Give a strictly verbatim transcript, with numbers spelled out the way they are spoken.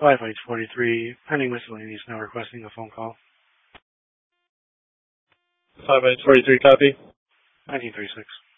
five eight four three, pending miscellaneous, now requesting a phone call. five eight four three, copy. nineteen thirty-six.